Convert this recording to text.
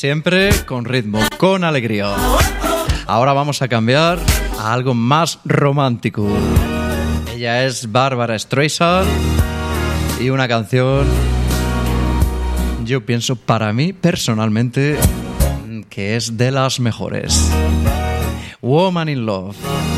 siempre con ritmo, con alegría. Ahora vamos a cambiar a algo más romántico. Ella es Barbra Streisand y una canción, yo pienso para mí personalmente, que es de las mejores. Woman in Love.